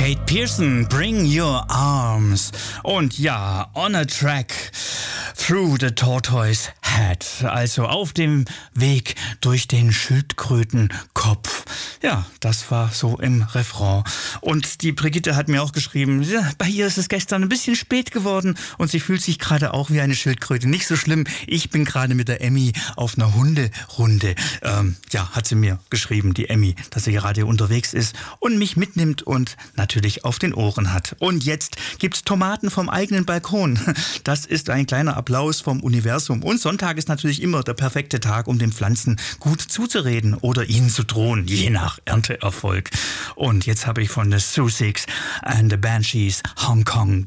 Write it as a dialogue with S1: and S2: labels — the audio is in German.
S1: Kate Pearson, Bring Your Arms. Und ja, on a track through the tortoise head. Also auf dem Weg durch den Schildkrötenkopf. Ja, das war so im Refrain. Und die Brigitte hat mir auch geschrieben, ja, bei ihr ist es gestern ein bisschen spät geworden und sie fühlt sich gerade auch wie eine Schildkröte. Nicht so schlimm, ich bin gerade mit der Emmy auf einer Hunderunde. Hat sie mir geschrieben, die Emmy, dass sie gerade unterwegs ist und mich mitnimmt und natürlich auf den Ohren hat. Und jetzt gibt's Tomaten vom eigenen Balkon. Das ist ein kleiner Applaus vom Universum. Und Sonntag ist natürlich immer der perfekte Tag, um den Pflanzen gut zuzureden oder ihnen zu drohen, je nach Ernteerfolg. Und jetzt habe ich von The Sussex and the Banshees Hong Kong